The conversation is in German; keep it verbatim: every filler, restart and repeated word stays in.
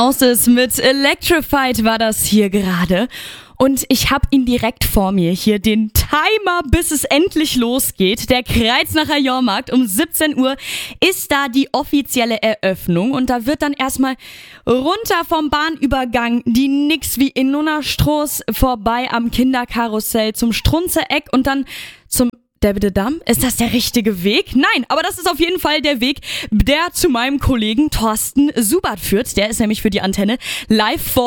Aus ist mit Electrified war das hier gerade. Und ich habe ihn direkt vor mir hier, den Timer, bis es endlich losgeht. Der Kreuznacher Jahrmarkt um siebzehn Uhr ist da die offizielle Eröffnung. Und da wird dann erstmal runter vom Bahnübergang die nix wie in Nunnerstroß vorbei am Kinderkarussell zum Strunze-Eck und dann zum Debededamm. Ist das der richtige Weg? Nein, aber das ist auf jeden Fall der Weg, der zu meinem Kollegen Thorsten Subert führt. Der ist nämlich für die Antenne live vor